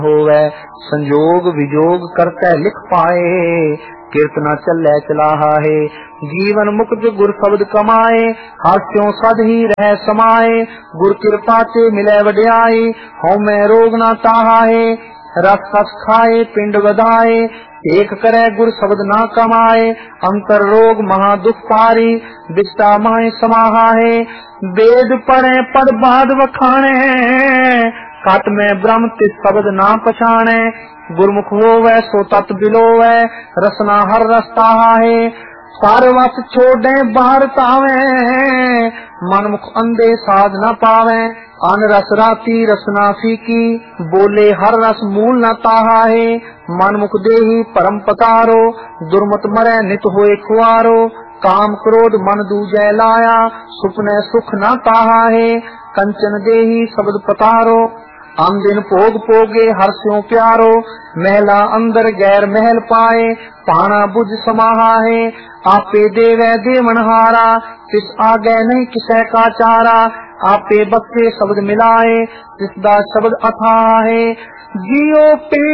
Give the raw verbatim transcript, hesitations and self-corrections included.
होवे संजोग विजोग करते लिख पाए, कीर्तना चले चलाहा है। जीवन मुक्त गुर शब्द कमाए, हास्यों सद ही रह समाए। गुर कृपा से मिले वड्याई, हों में रोग ना ताहा है। रस रस खाए पिंड वधाए, एक करे गुर शब्द ना कमाए। अंतर रोग महा दुख पारी, बिस्ता माए समाहा है। वेद पढ़े पढ़ बाद वखाणे, काट में ब्रह्म तिस शब्द ना पछाणे। गुरमुख होवे सो तत् बिलोवे, रसना हर रस्ताहा है। सारवस छोड़े बाहर तावे, मनमुख अंधे साध न पावे। अन रस राती रसना फीकी, बोले हर रस मूल न ताहा है। मनमुख देही परम पतारो, दुर्मत मरे नित होए खुआरो। काम क्रोध मन दूजै लाया, सुपने सुख न ताहा है। कंचन देही शब्द पतारो, आम दिन भोग पोगे हर स्यों प्यारो। महला अंदर गैर महल पाए, पाना बुझ समाहा है। आपे देवे देवनहारा, तिस आगे नहीं किसे का चारा। आपे बख्शे शब्द मिलाए, तिसदा शब्द अथाह है। जियो पे